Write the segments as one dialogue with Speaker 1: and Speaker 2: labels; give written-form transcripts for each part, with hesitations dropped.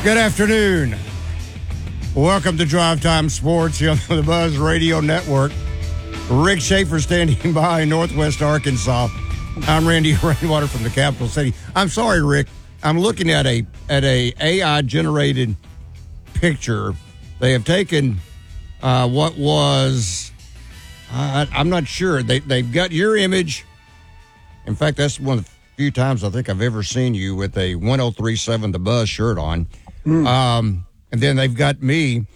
Speaker 1: Good afternoon. Welcome to Drive Time Sports here on the Buzz Radio Network. Rick Schaefer standing by in Northwest Arkansas. I'm Randy Rainwater from the capital city. I'm sorry, Rick. I'm looking at a AI generated picture. They have taken what was I'm not sure. They've got your image. In fact, that's one of the few times I think I've ever seen you with a 1037 The Buzz shirt on. And then they've got me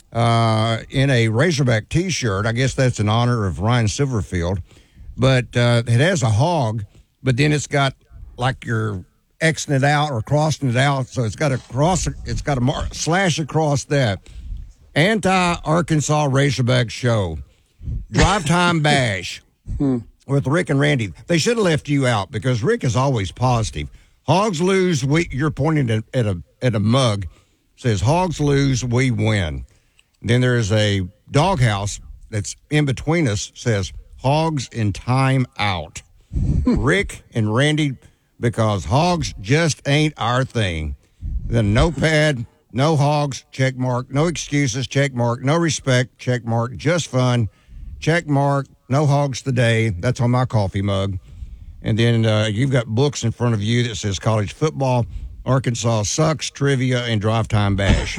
Speaker 1: in a Razorback T-shirt. I guess that's in honor of Ryan Silverfield. But it has a hog, but then it's got like you're Xing it out or crossing it out. So it's got a cross. It's got a slash across that. Anti-Arkansas Razorback Show. Drive Time Bash with Rick and Randy. They should have left you out because Rick is always positive. Hogs lose, you're pointing at a mug. Says, Hogs lose, we win. Then there's a doghouse that's in between us, says, Hogs in time out. Rick and Randy, because Hogs just ain't our thing. Then notepad, no Hogs, check mark. No excuses, check mark. No respect, check mark. Just fun, check mark. No Hogs today. That's on my coffee mug. And then you've got books in front of you that says college football, Arkansas sucks, trivia, and Drive Time Bash.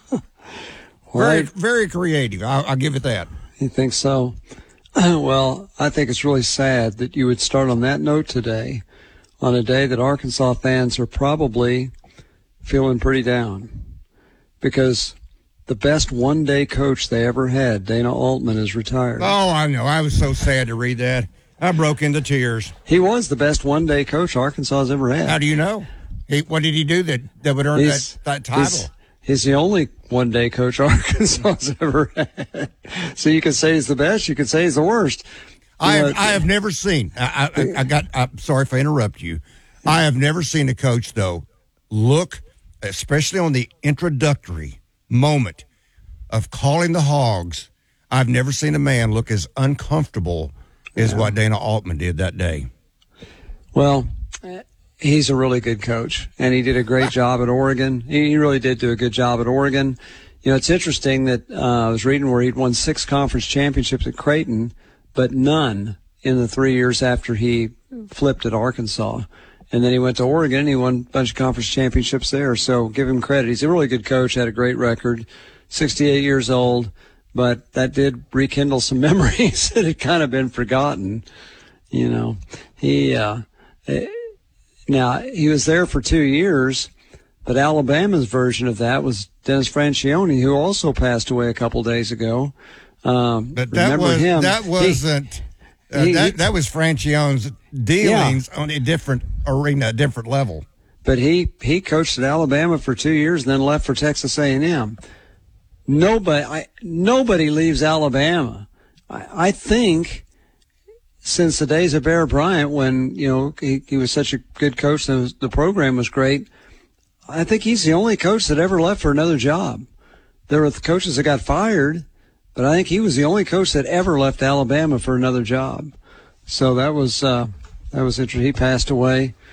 Speaker 1: Very, very creative. I'll give it that.
Speaker 2: You think so? Well, I think it's really sad that you would start on that note today, on a day that Arkansas fans are probably feeling pretty down, because the best one-day coach they ever had, Dana Altman, is retired.
Speaker 1: Oh, I know. I was so sad to read that. I broke into tears.
Speaker 2: He was the best one-day coach Arkansas has ever had.
Speaker 1: How do you know? What did he do that would earn that title?
Speaker 2: He's the only one-day coach Arkansas has ever had. So you could say he's the best. You could say he's the worst.
Speaker 1: I have never seen. I'm sorry if I interrupt you. I have never seen a coach though look, especially on the introductory moment of calling the Hogs. I've never seen a man look as uncomfortable as what Dana Altman did that day. Well,
Speaker 2: he's a really good coach, and he did a great job at Oregon. He really did do a good job at Oregon. You know, it's interesting that I was reading where he'd won 6 conference championships at Creighton, but none in the 3 years after he flipped at Arkansas. And then he went to Oregon, and he won a bunch of conference championships there. So give him credit. He's a really good coach, had a great record, 68 years old. But that did rekindle some memories that had kind of been forgotten. You know, now, he was there for 2 years, but Alabama's version of that was Dennis Franchione, who also passed away a couple days ago.
Speaker 1: But that was Franchione's dealings on a different arena, a different level.
Speaker 2: But he coached at Alabama for 2 years and then left for Texas A&M. Nobody leaves Alabama. I think since the days of Bear Bryant, when he was such a good coach and the program was great, I think he's the only coach that ever left for another job. There were the coaches that got fired, but I think he was the only coach that ever left Alabama for another job. So that was interesting. He passed away.